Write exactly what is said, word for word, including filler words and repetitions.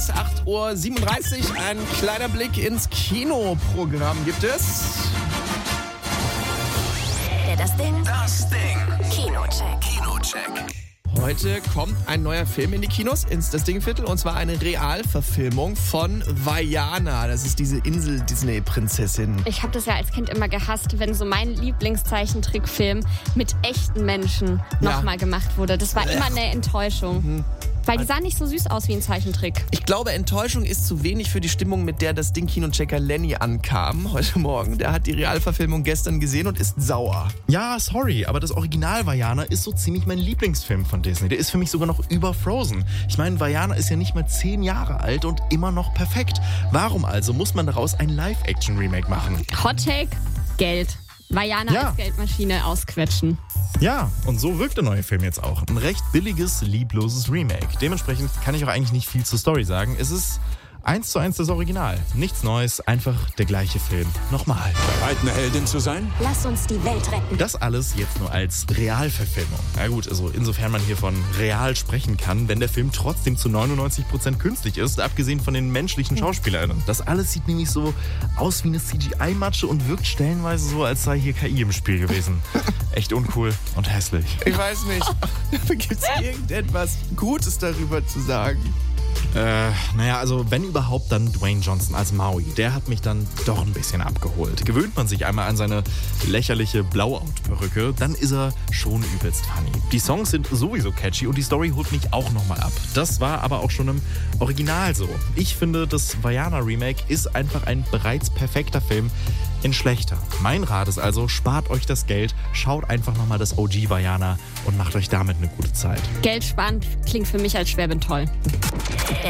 ist acht Uhr siebenunddreißig. Ein kleiner Blick ins Kinoprogramm gibt es. Wer das Ding? Das Ding. Kinocheck. Kinocheck. Heute kommt ein neuer Film in die Kinos, ins Das Ding-Viertel, und zwar eine Realverfilmung von Vaiana. Das ist diese Insel-Disney-Prinzessin. Ich habe das ja als Kind immer gehasst, wenn so mein Lieblingszeichentrickfilm mit echten Menschen Ja. nochmal gemacht wurde. Das war immer eine Enttäuschung. Mhm. Weil die sahen nicht so süß aus wie ein Zeichentrick. Ich glaube, Enttäuschung ist zu wenig für die Stimmung, mit der das Ding-Kinochecker Lenny ankam heute Morgen. Der hat die Realverfilmung gestern gesehen und ist sauer. Ja, sorry, aber das Original Vaiana ist so ziemlich mein Lieblingsfilm von Disney. Der ist für mich sogar noch über Frozen. Ich meine, Vaiana ist ja nicht mal zehn Jahre alt und immer noch perfekt. Warum also muss man daraus ein Live-Action-Remake machen? Hot Take, Geld. Vaiana Ja. als Geldmaschine ausquetschen. Ja, und so wirkt der neue Film jetzt auch. Ein recht billiges, liebloses Remake. Dementsprechend kann ich auch eigentlich nicht viel zur Story sagen. Es ist eins zu eins das Original. Nichts Neues, einfach der gleiche Film. Nochmal. Bereit, eine Heldin zu sein? Lass uns die Welt retten. Das alles jetzt nur als Realverfilmung. Na gut, also insofern man hier von real sprechen kann, wenn der Film trotzdem zu neunundneunzig Prozent künstlich ist, abgesehen von den menschlichen SchauspielerInnen. Das alles sieht nämlich so aus wie eine C G I-Matsche und wirkt stellenweise so, als sei hier K I im Spiel gewesen. Echt uncool und hässlich. Ich weiß nicht, gibt es irgendetwas Gutes darüber zu sagen? Äh, naja, also wenn überhaupt, dann Dwayne Johnson als Maui. Der hat mich dann doch ein bisschen abgeholt. Gewöhnt man sich einmal an seine lächerliche Blowout-Perücke, dann ist er schon übelst funny. Die Songs sind sowieso catchy und die Story holt mich auch nochmal ab. Das war aber auch schon im Original so. Ich finde, das Vaiana-Remake ist einfach ein bereits perfekter Film in schlechter. Mein Rat ist also, spart euch das Geld, schaut einfach nochmal das O G Vaiana und macht euch damit eine gute Zeit. Geld sparen klingt für mich als Schwäbin toll.